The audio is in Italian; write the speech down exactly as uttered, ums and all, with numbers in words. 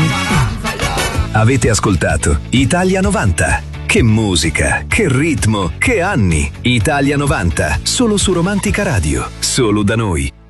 Avete ascoltato Italia novanta? Che musica, che ritmo, che anni! Italia novanta, solo su Romantica Radio, solo da noi.